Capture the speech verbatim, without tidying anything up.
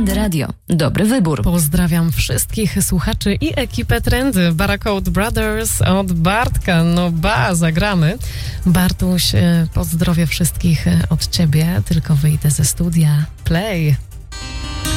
Trendy Radio. Dobry wybór. Pozdrawiam wszystkich słuchaczy i ekipę Trendy. Barcode Brothers od Bartka. No ba, zagramy. Bartuś, pozdrowię wszystkich od ciebie. Tylko wyjdę ze studia. Play.